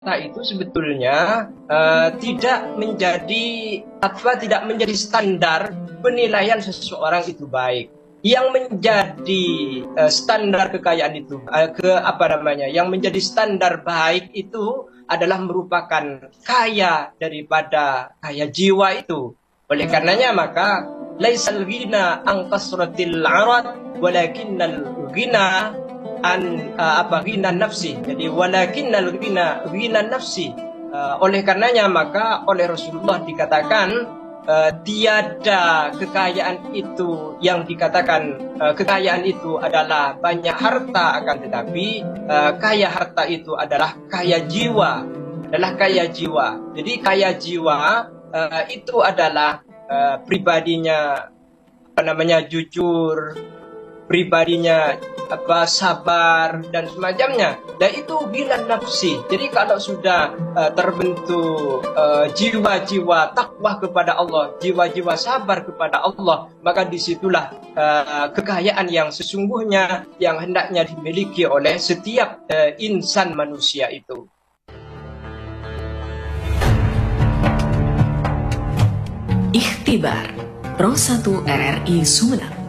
Nah, itu sebetulnya tidak menjadi standar penilaian seseorang itu baik. Yang menjadi standar kekayaan itu yang menjadi standar baik itu adalah merupakan kaya daripada kaya jiwa itu. Oleh karenanya maka laisal ghina an kasratil arad walakinnal ghina ghina nafsi. Jadi walakinnal ghina nafsi. Oleh karenanya maka oleh Rasulullah dikatakan tiada kekayaan itu yang dikatakan kekayaan itu adalah banyak harta, akan tetapi kaya harta itu adalah kaya jiwa, Jadi kaya jiwa itu adalah pribadinya jujur, pribadinya sabar dan semacamnya. Dan itu gila nafsi. Jadi kalau sudah terbentuk jiwa-jiwa takwa kepada Allah, jiwa-jiwa sabar kepada Allah, maka disitulah kekayaan yang sesungguhnya yang hendaknya dimiliki oleh setiap insan manusia itu. Ikhtibar Pro 1 RRI Sumeneb.